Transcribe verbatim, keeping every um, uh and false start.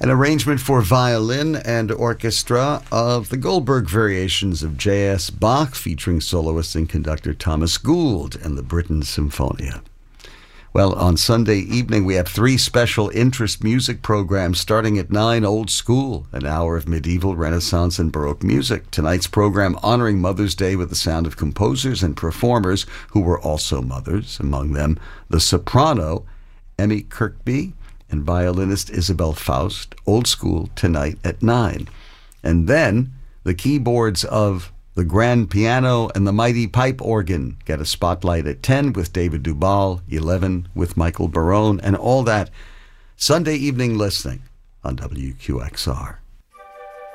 An arrangement for violin and orchestra of the Goldberg variations of J S. Bach, featuring soloist and conductor Thomas Gould and the Britten Symphonia. Well, on Sunday evening, we have three special interest music programs starting at nine. Old School, an hour of medieval, Renaissance, and Baroque music. Tonight's program honoring Mother's Day with the sound of composers and performers who were also mothers, among them the soprano Emmy Kirkby and violinist Isabel Faust. Old School tonight at nine. And then the keyboards of the grand piano and the mighty pipe organ get a spotlight at ten with David Dubal, eleven with Michael Barone, and all that Sunday evening listening on W Q X R.